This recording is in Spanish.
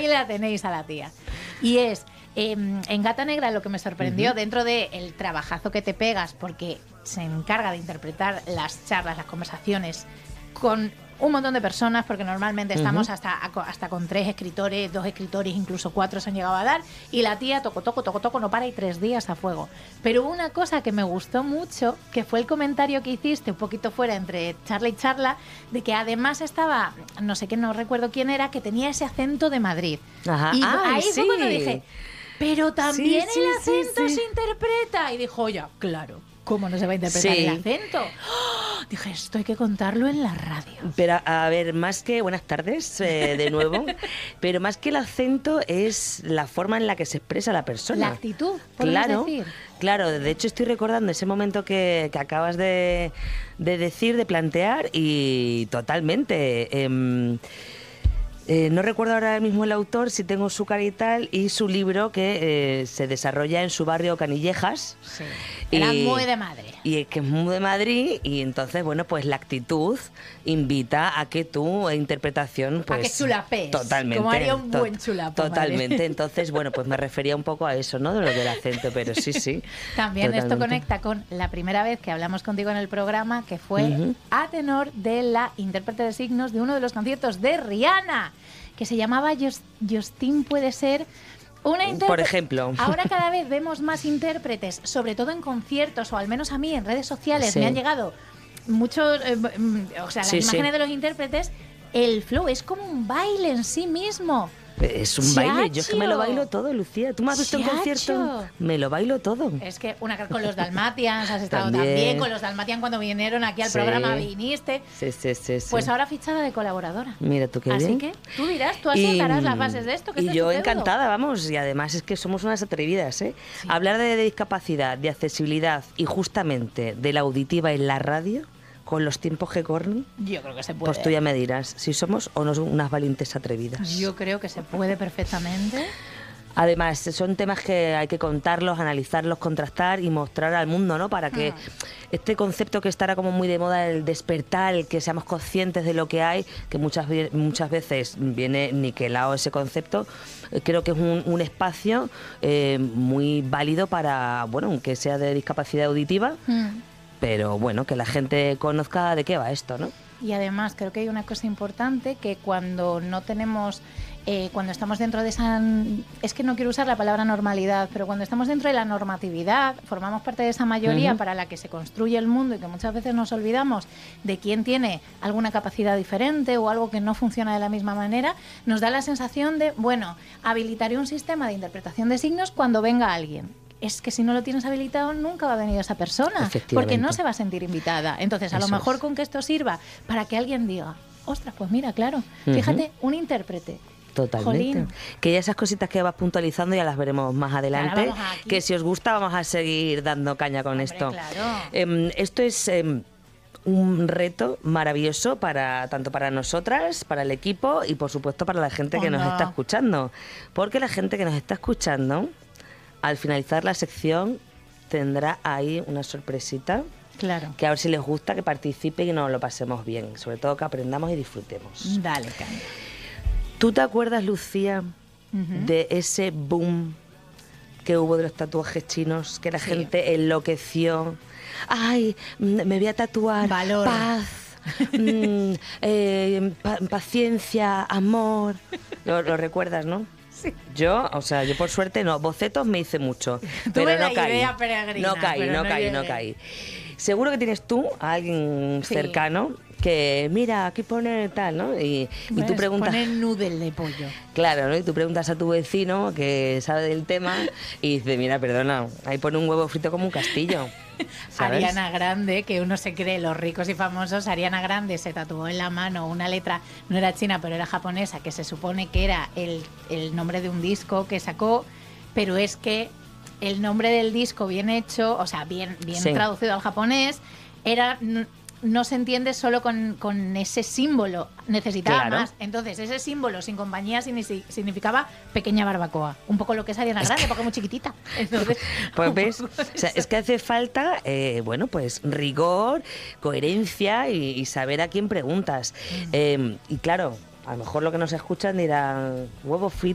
la tenéis a la tía. Y es, en Gata Negra lo que me sorprendió, dentro del trabajazo que te pegas, porque se encarga de interpretar las charlas, las conversaciones con un montón de personas, porque normalmente estamos hasta con 3 escritores, 2 escritores, incluso 4 se han llegado a dar, y la tía toco, no para, y 3 días a fuego. Pero hubo una cosa que me gustó mucho, que fue el comentario que hiciste, un poquito fuera entre charla y charla, de que además estaba, no sé qué, no recuerdo quién era, que tenía ese acento de Madrid. Ajá. Y ahí sí. fue cuando dije, pero también Sí, el acento sí. se interpreta. Y dijo, ya, claro, ¿cómo no se va a interpretar Sí. el acento? ¡Oh! Dije, esto hay que contarlo en la radio. Pero a ver, más que buenas tardes de nuevo, pero más que el acento es la forma en la que se expresa la persona. La actitud, podemos decir. Claro, de hecho estoy recordando ese momento que acabas de decir, de plantear, y totalmente. No recuerdo ahora mismo el autor, si tengo su cara y tal, y su libro que se desarrolla en su barrio Canillejas. Sí. Era muy de Madrid. Y es que es muy de Madrid, y entonces, bueno, pues la actitud invita a que tu interpretación, pues... A que chulapes. Totalmente. Como haría un buen chulapo. Totalmente. Madre. Entonces, bueno, pues me refería un poco a eso, ¿no? De lo del acento, pero sí. También totalmente. esto conecta con la primera vez que hablamos contigo en el programa, que fue a tenor de la intérprete de signos de uno de los conciertos de Rihanna, que se llamaba Justin, puede ser... Por ejemplo. Ahora cada vez vemos más intérpretes, sobre todo en conciertos, o al menos a mí en redes sociales Sí. me han llegado muchos, o sea, las imágenes de los intérpretes. El flow es como un baile en sí mismo. Es un baile, yo es que me lo bailo todo, Lucía. ¿Tú me has visto en Chacho. concierto? Me lo bailo todo. Es que con los Dalmatians has estado también, con los Dalmatians cuando vinieron aquí al programa viniste. Sí. Pues ahora fichada de colaboradora. Mira tú qué Así bien. que tú dirás, tú asentarás las bases de esto. Que Y esto es yo estupendo. encantada, vamos. Y además es que somos unas atrevidas, ¿eh? Sí. Hablar de discapacidad, de accesibilidad y justamente de la auditiva en la radio, con los tiempos que corren, Yo creo que se puede. pues tú ya me dirás si somos o no unas valientes atrevidas. Yo creo que se puede perfectamente. Además, son temas que hay que contarlos, analizarlos, contrastar y mostrar al mundo, ¿no? Para que este concepto que estará como muy de moda, el despertar, el que seamos conscientes de lo que hay, que muchas veces viene niquelado ese concepto, creo que es un espacio muy válido para, bueno, aunque sea de discapacidad auditiva, pero bueno, que la gente conozca de qué va esto, ¿no? Y además creo que hay una cosa importante, que cuando no tenemos, cuando estamos dentro de esa, es que no quiero usar la palabra normalidad, pero cuando estamos dentro de la normatividad, formamos parte de esa mayoría para la que se construye el mundo, y que muchas veces nos olvidamos de quién tiene alguna capacidad diferente o algo que no funciona de la misma manera, nos da la sensación de, bueno, habilitaré un sistema de interpretación de signos cuando venga alguien. Es que si no lo tienes habilitado nunca va a venir esa persona, porque no se va a sentir invitada. Entonces, a lo mejor con que esto sirva para que alguien diga, ostras, pues mira, claro, fíjate, un intérprete. Totalmente. Jolín. Que ya esas cositas que vas puntualizando ya las veremos más adelante. Ahora vamos aquí. Que si os gusta vamos a seguir dando caña con esto. Claro. Esto es un reto maravilloso tanto para nosotras, para el equipo y por supuesto para la gente que nos está escuchando. Porque la gente que nos está escuchando, al finalizar la sección, tendrá ahí una sorpresita. Claro. Que a ver si les gusta, que participen y nos lo pasemos bien. Sobre todo que aprendamos y disfrutemos. Dale, caña. ¿Tú te acuerdas, Lucía, de ese boom que hubo de los tatuajes chinos? Que la gente enloqueció. ¡Ay, me voy a tatuar! Valor. Paz, paciencia, amor. Lo recuerdas, ¿no? Sí. Yo por suerte no. Bocetos me hice mucho. Tuve pero la no caí. idea peregrina, No caí, pero no no caí, llegué. no caí. Seguro que tienes tú a alguien Sí. cercano que, mira, aquí pone tal, ¿no? Y tú preguntas... Pone noodle de pollo. Claro, ¿no? Y tú preguntas a tu vecino que sabe del tema y dice, mira, perdona, ahí pone un huevo frito como un castillo. ¿Sabes? Ariana Grande, que uno se cree, los ricos y famosos, Ariana Grande se tatuó en la mano una letra, no era china, pero era japonesa, que se supone que era el nombre de un disco que sacó, pero es que el nombre del disco bien hecho, o sea, bien Sí. traducido al japonés, era... No se entiende solo con ese símbolo, necesitaba Claro. más. Entonces, ese símbolo sin compañía significaba pequeña barbacoa. Un poco lo que es Ariana Grande, porque es muy chiquitita. Entonces, Pues ves, o sea, es que hace falta, bueno, pues rigor, coherencia y saber a quién preguntas. Y claro, a lo mejor lo que nos escuchan dirán, huevo frito